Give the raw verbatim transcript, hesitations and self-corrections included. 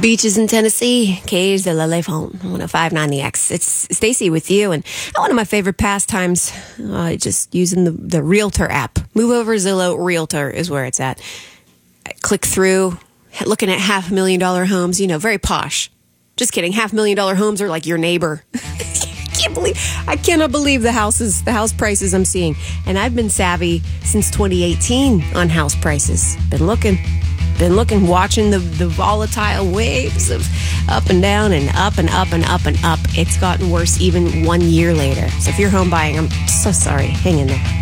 Beaches in Tennessee, Caves de la Levon, one oh five point nine The X. It's Stacy with you, and one of my favorite pastimes, uh, just using the, the Realtor app. Move Over Zillow Realtor is where it's at. I click through, looking at half a million dollar homes, you know, very posh. Just kidding, half million dollar homes are like your neighbor. I can't believe, I cannot believe the houses, the house prices I'm seeing. And I've been savvy since twenty eighteen on house prices. Been looking. Been looking, watching the, the volatile waves of up and down and up and up and up and up. It's gotten worse even one year later. So if you're home buying, I'm so sorry. Hang in there.